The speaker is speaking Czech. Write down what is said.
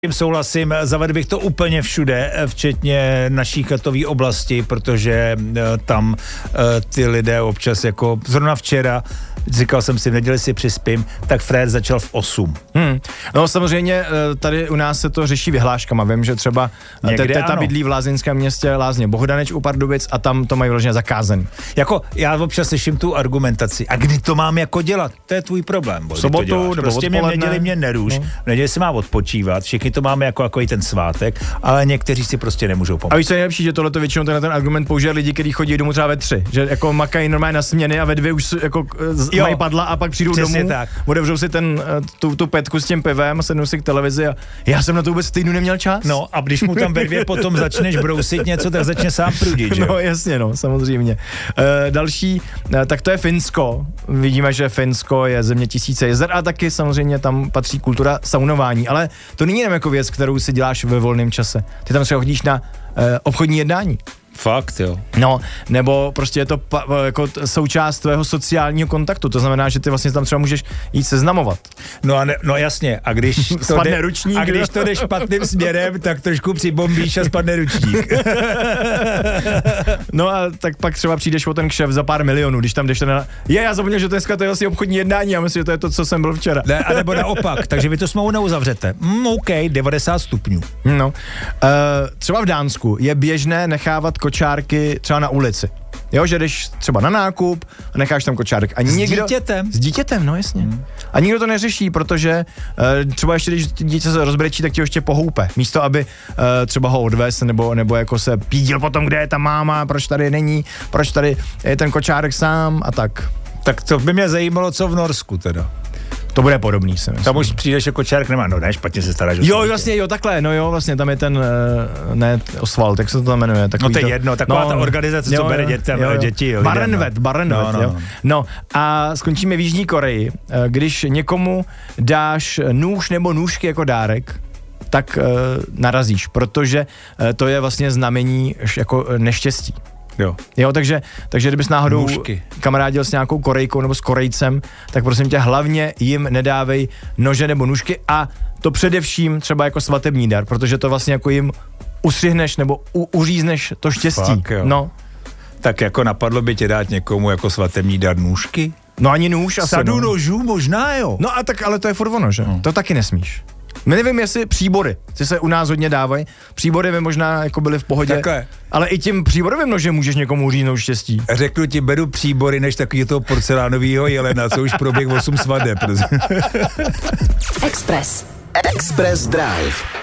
Tím souhlasím, zavedl bych to úplně všude, včetně naší chatové oblasti, protože tam ty lidé občas jako, zrovna včera, říkal jsem si, v neděli si přispím, tak Frér začal v 8. No samozřejmě tady u nás se to řeší vyhláškama, vím, že třeba teta bydlí v Lázeňském městě Lázně Bohdaneč u Pardubic a tam to mají vyloženě zakázaný. Jako já občas slyším tu argumentaci, a kdy to mám jako dělat? To je tvůj problém. V sobotu nebo prostě odpoledne. V neděli mě neruš, v neděli si má odpočívat, všichni to máme jako i ten svátek, ale někteří si prostě nemůžou pomoct. A víš, co je nejlepší, že tohleto většinou ten argument používají lidi, kteří chodí domů třeba ve 3, že jako makají normálně na směny a ve 2 už jako mají padla a pak přijdou domů, otevřou si tu petku s tím pivem, sednou si k televizi a já jsem na to vůbec v týdnu neměl čas. No a když mu tam ve 2 potom začneš brousit něco, tak začne sám prudit, že? No jasně, no, samozřejmě. Další, tak to je Finsko. Vidíme, že Finsko je země tisíce jezer a taky samozřejmě tam patří kultura saunování, ale to není jenom jako věc, kterou si děláš ve volném čase. Ty tam třeba chodíš na obchodní jednání. Fakt, jo. No, nebo prostě je to jako součást tvého sociálního kontaktu, to znamená, že ty vlastně tam třeba můžeš jít seznamovat. No jasně, a když spadne ručník, a když to jde špatným směrem, tak trošku přibombíš a spadne ručník. No a tak pak třeba přijdeš o ten kšeft za pár milionů, když tam jdeš já zapomněl, že dneska to je vlastně obchodní jednání, já myslím, že to je to, co jsem byl včera. Ne, a nebo naopak, takže vy to smlouvu neuzavřete. OK, 90 stupňů. No, třeba v Dánsku je běžné nechávat kočárky třeba na ulici. Jo, že jdeš třeba na nákup a necháš tam kočárek. A dítětem? S dítětem, no jasně. A nikdo to neřeší, protože třeba ještě, když dítě se rozbrečí, tak tě ještě pohoupe. Místo, aby třeba ho odvez, nebo jako se pídil potom, kde je ta máma, proč tady není, proč tady je ten kočárek sám a tak. Tak to by mě zajímalo, co v Norsku teda. To bude podobný, si myslím. Tam už přijdeš jako čárek, nemá, no ne, špatně se staráš. Jo, vlastně, jo, takhle, no jo, vlastně tam je ten, ne, Oswald, jak se to tam jmenuje. No to je jedno, taková ta organizace, co bere děti. Barenvet, jo. No a skončíme v Jižní Koreji. Když někomu dáš nůž nebo nůžky jako dárek, tak narazíš, protože to je vlastně znamení jako neštěstí. Jo, takže kdybys náhodou kamarádil s nějakou Korejkou nebo s Korejcem, tak prosím tě, hlavně jim nedávej nože nebo nůžky a to především třeba jako svatební dar, protože to vlastně jako jim ustřihneš nebo uřízneš to štěstí. Fakt, jo. No. Tak jako napadlo by tě dát někomu jako svatební dar nůžky? No ani nůž asi. Sadu nožů možná, jo. No a tak, ale to je furt ono, že? To taky nesmíš. My nevím, jestli příbory, ty se u nás hodně dávají, příbory by možná jako byly v pohodě, takhle. Ale i tím příborovým nožem můžeš někomu uříznout štěstí. Řeknu ti, beru příbory než takový toho porcelánovýho jelena, co už proběh 8 svadeb. Express Drive.